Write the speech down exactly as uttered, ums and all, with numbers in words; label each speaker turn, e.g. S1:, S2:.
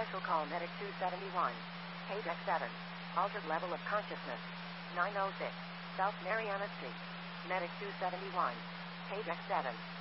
S1: Special call Medic two seventy-one. K D E C seven. Altered level of consciousness. nine oh six. South Mariana Street. Medic two seventy-one. K D E C seven.